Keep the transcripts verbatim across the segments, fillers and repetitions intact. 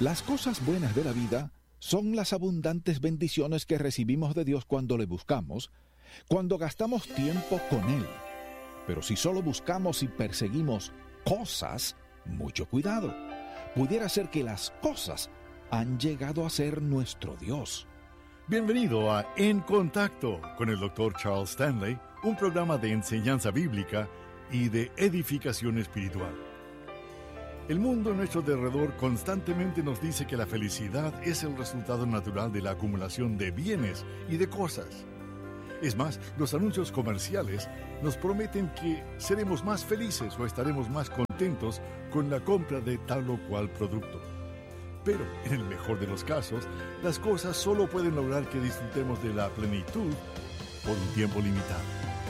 Las cosas buenas de la vida son las abundantes bendiciones que recibimos de Dios cuando le buscamos, cuando gastamos tiempo con Él. Pero si solo buscamos y perseguimos cosas, mucho cuidado. Pudiera ser que las cosas han llegado a ser nuestro Dios. Bienvenido a En Contacto con el doctor Charles Stanley, un programa de enseñanza bíblica y de edificación espiritual. El mundo a nuestro alrededor constantemente nos dice que la felicidad es el resultado natural de la acumulación de bienes y de cosas. Es más, los anuncios comerciales nos prometen que seremos más felices o estaremos más contentos con la compra de tal o cual producto. Pero, en el mejor de los casos, las cosas solo pueden lograr que disfrutemos de la plenitud por un tiempo limitado.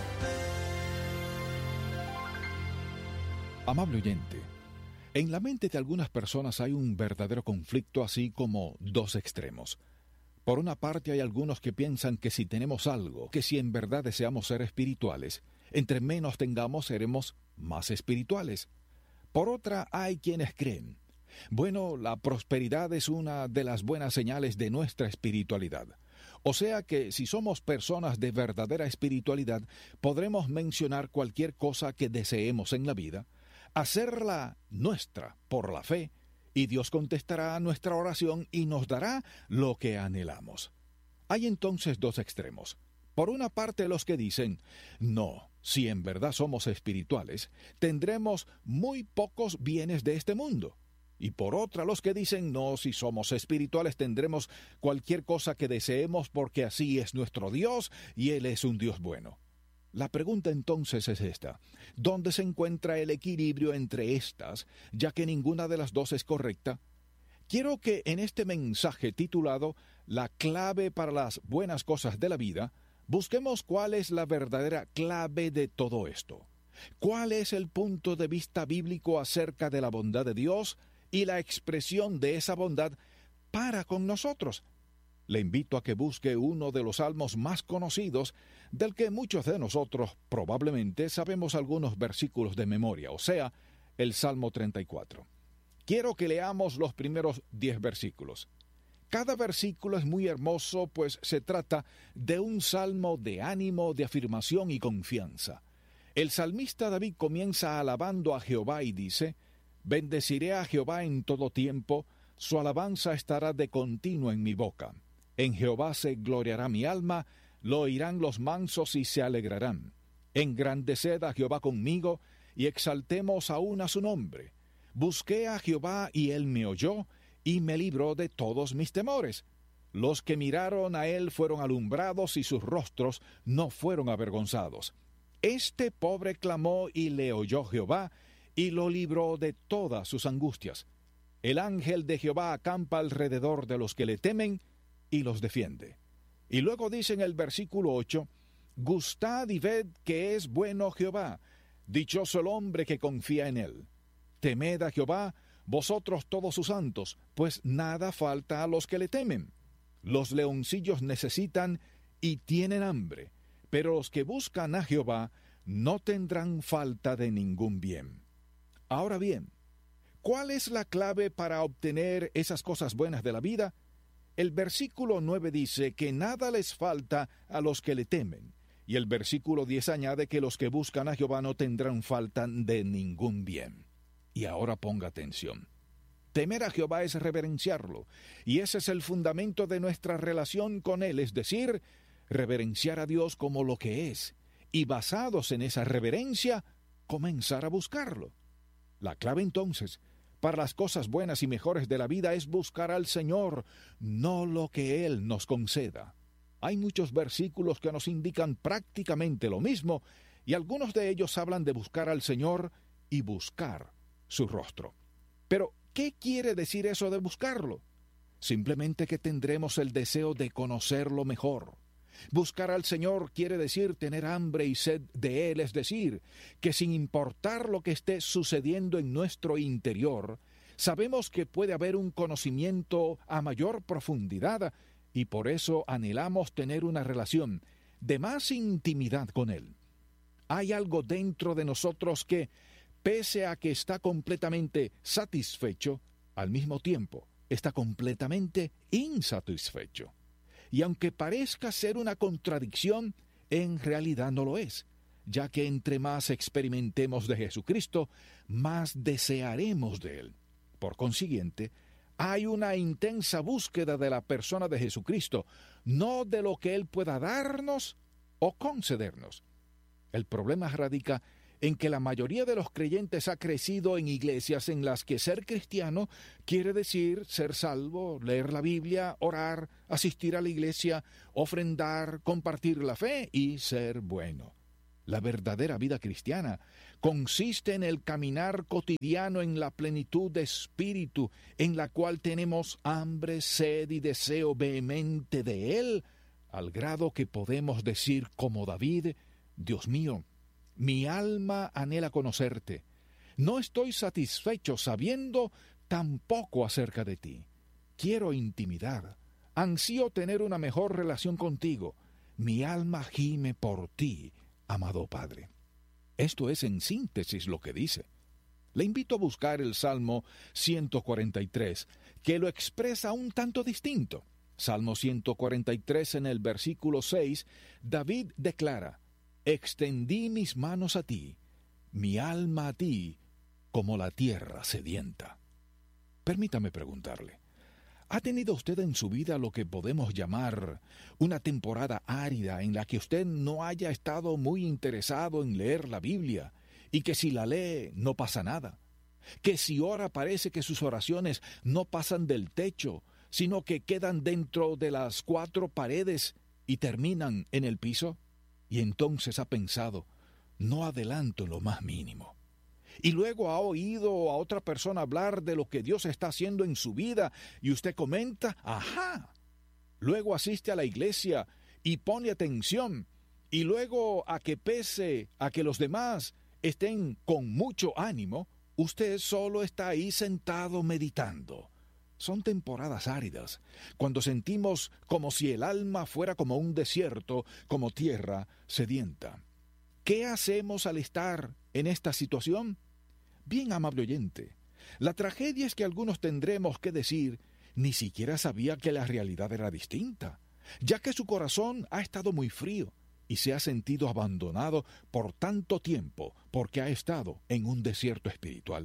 Amable oyente, en la mente de algunas personas hay un verdadero conflicto, así como dos extremos. Por una parte hay algunos que piensan que si tenemos algo, que si en verdad deseamos ser espirituales, entre menos tengamos seremos más espirituales. Por otra hay quienes creen, bueno, la prosperidad es una de las buenas señales de nuestra espiritualidad. O sea que si somos personas de verdadera espiritualidad, podremos mencionar cualquier cosa que deseemos en la vida, hacerla nuestra por la fe, y Dios contestará a nuestra oración y nos dará lo que anhelamos. Hay entonces dos extremos. Por una parte los que dicen, no, si en verdad somos espirituales, tendremos muy pocos bienes de este mundo. Y por otra los que dicen, no, si somos espirituales tendremos cualquier cosa que deseemos porque así es nuestro Dios y Él es un Dios bueno. La pregunta entonces es esta: ¿dónde se encuentra el equilibrio entre estas, ya que ninguna de las dos es correcta? Quiero que en este mensaje titulado La clave para las buenas cosas de la vida, busquemos cuál es la verdadera clave de todo esto. ¿Cuál es el punto de vista bíblico acerca de la bondad de Dios y la expresión de esa bondad para con nosotros? Le invito a que busque uno de los salmos más conocidos, del que muchos de nosotros probablemente sabemos algunos versículos de memoria, o sea, el Salmo treinta y cuatro. Quiero que leamos los primeros diez versículos. Cada versículo es muy hermoso, pues se trata de un salmo de ánimo, de afirmación y confianza. El salmista David comienza alabando a Jehová y dice: «Bendeciré a Jehová en todo tiempo, su alabanza estará de continuo en mi boca. En Jehová se gloriará mi alma, lo oirán los mansos y se alegrarán. Engrandeced a Jehová conmigo, y exaltemos aún a su nombre. Busqué a Jehová, y él me oyó, y me libró de todos mis temores. Los que miraron a él fueron alumbrados, y sus rostros no fueron avergonzados. Este pobre clamó, y le oyó Jehová, y lo libró de todas sus angustias. El ángel de Jehová acampa alrededor de los que le temen, y los defiende». Y luego dice en el versículo ocho, «Gustad y ved que es bueno Jehová, dichoso el hombre que confía en él. Temed a Jehová, vosotros todos sus santos, pues nada falta a los que le temen. Los leoncillos necesitan y tienen hambre, pero los que buscan a Jehová no tendrán falta de ningún bien». Ahora bien, ¿cuál es la clave para obtener esas cosas buenas de la vida? El versículo nueve dice que nada les falta a los que le temen, y el versículo diez añade que los que buscan a Jehová no tendrán falta de ningún bien. Y ahora ponga atención. Temer a Jehová es reverenciarlo, y ese es el fundamento de nuestra relación con Él, es decir, reverenciar a Dios como lo que es, y basados en esa reverencia, comenzar a buscarlo. La clave entonces para las cosas buenas y mejores de la vida es buscar al Señor, no lo que Él nos conceda. Hay muchos versículos que nos indican prácticamente lo mismo, y algunos de ellos hablan de buscar al Señor y buscar su rostro. Pero, ¿qué quiere decir eso de buscarlo? Simplemente que tendremos el deseo de conocerlo mejor. Buscar al Señor quiere decir tener hambre y sed de Él, es decir, que sin importar lo que esté sucediendo en nuestro interior, sabemos que puede haber un conocimiento a mayor profundidad y por eso anhelamos tener una relación de más intimidad con Él. Hay algo dentro de nosotros que, pese a que está completamente satisfecho, al mismo tiempo está completamente insatisfecho. Y aunque parezca ser una contradicción, en realidad no lo es, ya que entre más experimentemos de Jesucristo, más desearemos de Él. Por consiguiente, hay una intensa búsqueda de la persona de Jesucristo, no de lo que Él pueda darnos o concedernos. El problema radica en que la mayoría de los creyentes ha crecido en iglesias en las que ser cristiano quiere decir ser salvo, leer la Biblia, orar, asistir a la iglesia, ofrendar, compartir la fe y ser bueno. La verdadera vida cristiana consiste en el caminar cotidiano en la plenitud de espíritu, en la cual tenemos hambre, sed y deseo vehemente de Él, al grado que podemos decir como David: Dios mío, mi alma anhela conocerte. No estoy satisfecho sabiendo tan poco acerca de ti. Quiero intimidad. Ansío tener una mejor relación contigo. Mi alma gime por ti, amado Padre. Esto es en síntesis lo que dice. Le invito a buscar el Salmo ciento cuarenta y tres, que lo expresa un tanto distinto. Salmo ciento cuarenta y tres, en el versículo seis, David declara: extendí mis manos a ti, mi alma a ti, como la tierra sedienta. Permítame preguntarle, ¿ha tenido usted en su vida lo que podemos llamar una temporada árida en la que usted no haya estado muy interesado en leer la Biblia y que si la lee no pasa nada? Que si ora parece que sus oraciones no pasan del techo, sino que quedan dentro de las cuatro paredes y terminan en el piso? Y entonces ha pensado: no adelanto en lo más mínimo. Y luego ha oído a otra persona hablar de lo que Dios está haciendo en su vida, y usted comenta: ¡ajá! Luego asiste a la iglesia y pone atención, y luego, a que pese a que los demás estén con mucho ánimo, usted solo está ahí sentado meditando. Son temporadas áridas, cuando sentimos como si el alma fuera como un desierto, como tierra sedienta. ¿Qué hacemos al estar en esta situación? Bien, amable oyente, la tragedia es que algunos tendremos que decir: ni siquiera sabía que la realidad era distinta, ya que su corazón ha estado muy frío y se ha sentido abandonado por tanto tiempo porque ha estado en un desierto espiritual.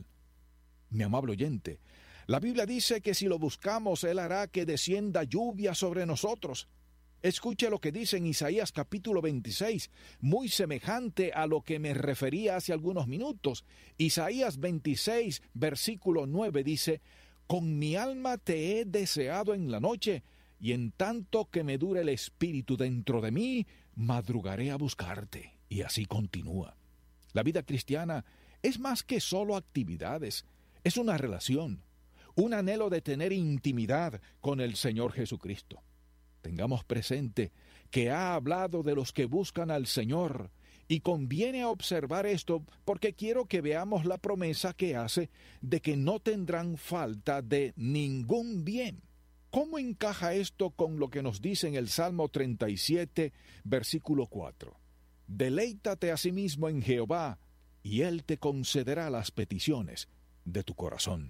Mi amable oyente, la Biblia dice que si lo buscamos, Él hará que descienda lluvia sobre nosotros. Escuche lo que dice en Isaías capítulo veintiséis, muy semejante a lo que me refería hace algunos minutos. Isaías veintiséis, versículo nueve dice: con mi alma te he deseado en la noche, y en tanto que me dure el espíritu dentro de mí, madrugaré a buscarte. Y así continúa. La vida cristiana es más que solo actividades, es una relación, un anhelo de tener intimidad con el Señor Jesucristo. Tengamos presente que ha hablado de los que buscan al Señor, y conviene observar esto porque quiero que veamos la promesa que hace de que no tendrán falta de ningún bien. ¿Cómo encaja esto con lo que nos dice en el Salmo treinta y siete, versículo cuatro? Deleítate asimismo en Jehová, y Él te concederá las peticiones de tu corazón.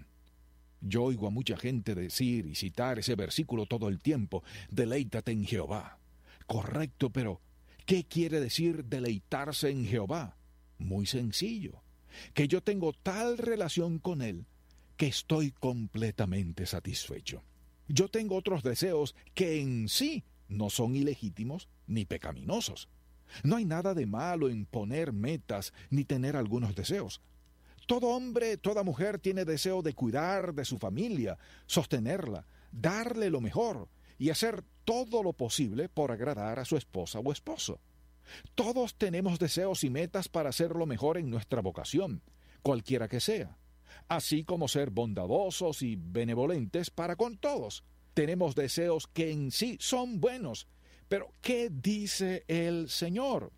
Yo oigo a mucha gente decir y citar ese versículo todo el tiempo: deleítate en Jehová. Correcto, pero ¿qué quiere decir deleitarse en Jehová? Muy sencillo, que yo tengo tal relación con Él que estoy completamente satisfecho. Yo tengo otros deseos que en sí no son ilegítimos ni pecaminosos. No hay nada de malo en poner metas ni tener algunos deseos. Todo hombre, toda mujer tiene deseo de cuidar de su familia, sostenerla, darle lo mejor y hacer todo lo posible por agradar a su esposa o esposo. Todos tenemos deseos y metas para hacer lo mejor en nuestra vocación, cualquiera que sea, así como ser bondadosos y benevolentes para con todos. Tenemos deseos que en sí son buenos, pero ¿qué dice el Señor?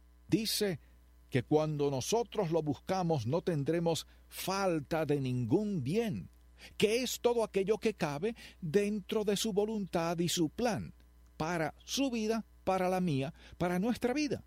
Dice que cuando nosotros lo buscamos no tendremos falta de ningún bien, que es todo aquello que cabe dentro de su voluntad y su plan, para su vida, para la mía, para nuestra vida.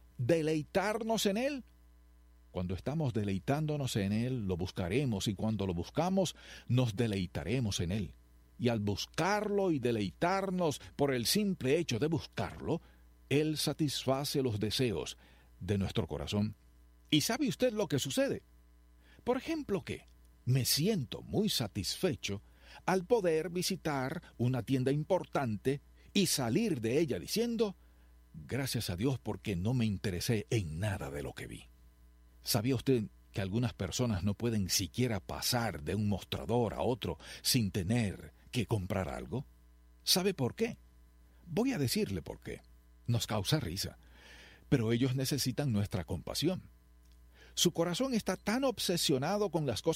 Deleitarnos en Él. Cuando estamos deleitándonos en Él, lo buscaremos, y cuando lo buscamos, nos deleitaremos en Él. y al buscarlo y deleitarnos por el simple hecho de buscarlo, Él satisface los deseos de nuestro corazón. ¿Y sabe usted lo que sucede? Por ejemplo que me siento muy satisfecho al poder visitar una tienda importante y salir de ella diciendo, gracias a Dios porque no me interesé en nada de lo que vi. ¿Sabía usted que algunas personas no pueden siquiera pasar de un mostrador a otro sin tener que comprar algo? ¿Sabe por qué? Voy a decirle por qué. Nos causa risa, pero ellos necesitan nuestra compasión. Su corazón está tan obsesionado con las cosas